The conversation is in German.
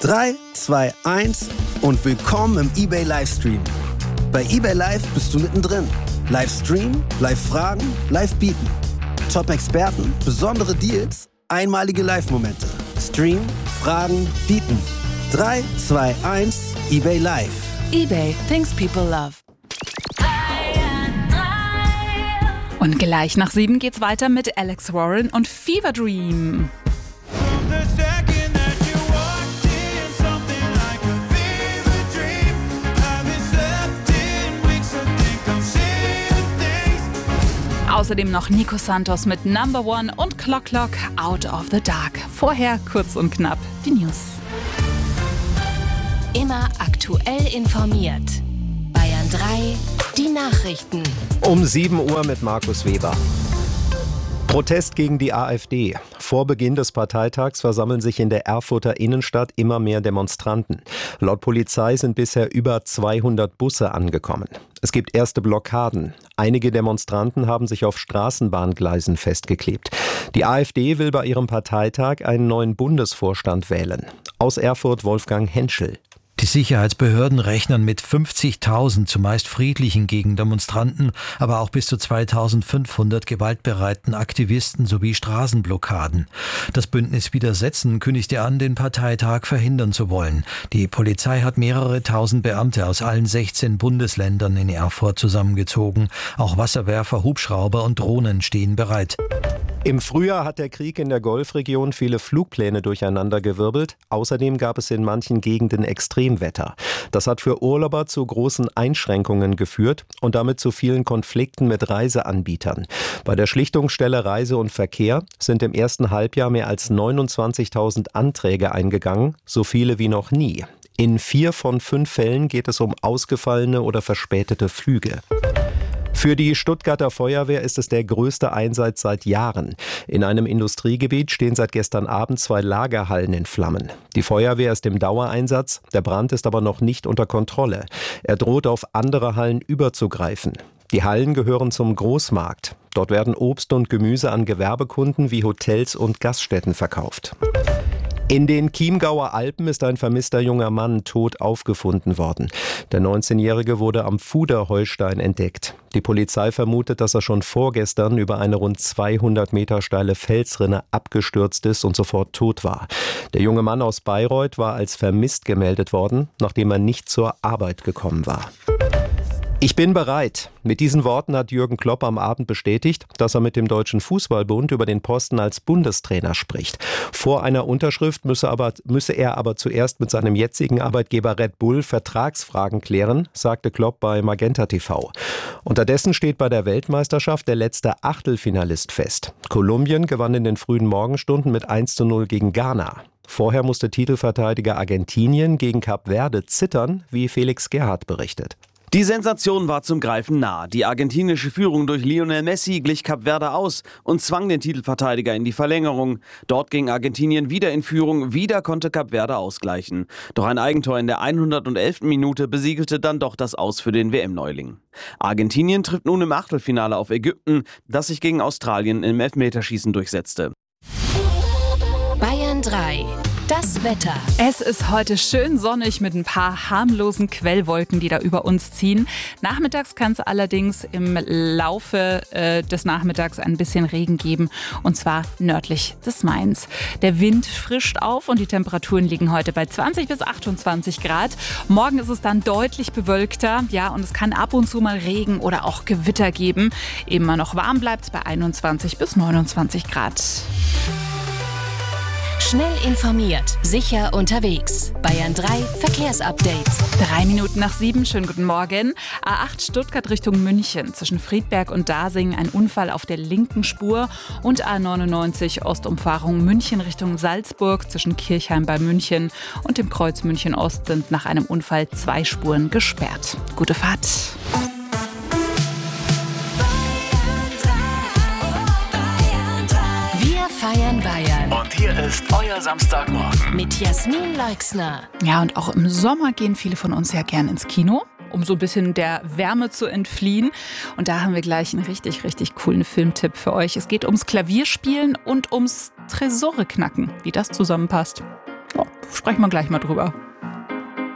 3, 2, 1 und willkommen im eBay Livestream. Bei eBay Live bist du mittendrin. Livestream, Live-Fragen, Live-Bieten. Top-Experten, besondere Deals, einmalige Live-Momente. Stream, Fragen, Bieten. 3, 2, 1, eBay Live. eBay, things people love. Und gleich nach 7 geht's weiter mit Alex Warren und Fever Dream. Außerdem noch Nico Santos mit Number One und Clock Clock Out of the Dark. Vorher kurz und knapp die News. Immer aktuell informiert. Bayern 3, die Nachrichten. Um 7 Uhr mit Markus Weber. Protest gegen die AfD. Vor Beginn des Parteitags versammeln sich in der Erfurter Innenstadt immer mehr Demonstranten. Laut Polizei sind bisher über 200 Busse angekommen. Es gibt erste Blockaden. Einige Demonstranten haben sich auf Straßenbahngleisen festgeklebt. Die AfD will bei ihrem Parteitag einen neuen Bundesvorstand wählen. Aus Erfurt Wolfgang Henschel. Die Sicherheitsbehörden rechnen mit 50.000 zumeist friedlichen Gegendemonstranten, aber auch bis zu 2.500 gewaltbereiten Aktivisten sowie Straßenblockaden. Das Bündnis Widersetzen kündigte an, den Parteitag verhindern zu wollen. Die Polizei hat mehrere tausend Beamte aus allen 16 Bundesländern in Erfurt zusammengezogen. Auch Wasserwerfer, Hubschrauber und Drohnen stehen bereit. Im Frühjahr hat der Krieg in der Golfregion viele Flugpläne durcheinandergewirbelt. Außerdem gab es in manchen Gegenden Extremwetter. Das hat für Urlauber zu großen Einschränkungen geführt und damit zu vielen Konflikten mit Reiseanbietern. Bei der Schlichtungsstelle Reise und Verkehr sind im ersten Halbjahr mehr als 29.000 Anträge eingegangen, so viele wie noch nie. In 4 von 5 Fällen geht es um ausgefallene oder verspätete Flüge. Für die Stuttgarter Feuerwehr ist es der größte Einsatz seit Jahren. In einem Industriegebiet stehen seit gestern Abend 2 Lagerhallen in Flammen. Die Feuerwehr ist im Dauereinsatz, der Brand ist aber noch nicht unter Kontrolle. Er droht auf andere Hallen überzugreifen. Die Hallen gehören zum Großmarkt. Dort werden Obst und Gemüse an Gewerbekunden wie Hotels und Gaststätten verkauft. In den Chiemgauer Alpen ist ein vermisster junger Mann tot aufgefunden worden. Der 19-Jährige wurde am Fuder-Holstein entdeckt. Die Polizei vermutet, dass er schon vorgestern über eine rund 200 Meter steile Felsrinne abgestürzt ist und sofort tot war. Der junge Mann aus Bayreuth war als vermisst gemeldet worden, nachdem er nicht zur Arbeit gekommen war. Ich bin bereit. Mit diesen Worten hat Jürgen Klopp am Abend bestätigt, dass er mit dem Deutschen Fußballbund über den Posten als Bundestrainer spricht. Vor einer Unterschrift müsse er aber zuerst mit seinem jetzigen Arbeitgeber Red Bull Vertragsfragen klären, sagte Klopp bei Magenta TV. Unterdessen steht bei der Weltmeisterschaft der letzte Achtelfinalist fest. Kolumbien gewann in den frühen Morgenstunden mit 1:0 gegen Ghana. Vorher musste Titelverteidiger Argentinien gegen Kap Verde zittern, wie Felix Gerhardt berichtet. Die Sensation war zum Greifen nah. Die argentinische Führung durch Lionel Messi glich Kap Verde aus und zwang den Titelverteidiger in die Verlängerung. Dort ging Argentinien wieder in Führung, wieder konnte Kap Verde ausgleichen. Doch ein Eigentor in der 111. Minute besiegelte dann doch das Aus für den WM-Neuling. Argentinien trifft nun im Achtelfinale auf Ägypten, das sich gegen Australien im Elfmeterschießen durchsetzte. Bayern 3. Das Wetter. Es ist heute schön sonnig mit ein paar harmlosen Quellwolken, die da über uns ziehen. Nachmittags kann es allerdings im Laufe des Nachmittags ein bisschen Regen geben, und zwar nördlich des Mains. Der Wind frischt auf und die Temperaturen liegen heute bei 20 bis 28 Grad. Morgen ist es dann deutlich bewölkter, ja, und es kann ab und zu mal Regen oder auch Gewitter geben. Immer noch warm bleibt es bei 21 bis 29 Grad. Schnell informiert, sicher unterwegs. Bayern 3 Verkehrsupdate. 3 Minuten nach 7, schönen guten Morgen. A8 Stuttgart Richtung München. Zwischen Friedberg und Dasing ein Unfall auf der linken Spur. Und A99 Ostumfahrung München Richtung Salzburg. Zwischen Kirchheim bei München und dem Kreuz München Ost sind nach einem Unfall 2 Spuren gesperrt. Gute Fahrt. Wir feiern Bayern. Und hier ist euer Samstagmorgen. Mit Jasmin Leixner. Ja, und auch im Sommer gehen viele von uns ja gern ins Kino, um so ein bisschen der Wärme zu entfliehen. Und da haben wir gleich einen richtig, richtig coolen Filmtipp für euch. Es geht ums Klavierspielen und ums Tresore knacken. Wie das zusammenpasst, sprechen wir gleich mal drüber.